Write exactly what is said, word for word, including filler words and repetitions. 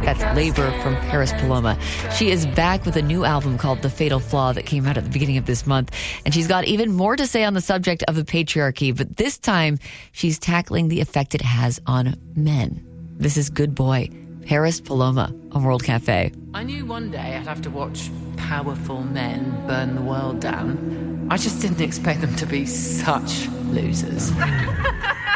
That's Labor from Paris Paloma. She is back with a new album called The Fatal Flaw that came out at the beginning of this month. And she's got even more to say on the subject of the patriarchy, but this time she's tackling the effect it has on men. This is Good Boy, Paris Paloma on World Cafe. I knew one day I'd have to watch powerful men burn the world down. I just didn't expect them to be such losers.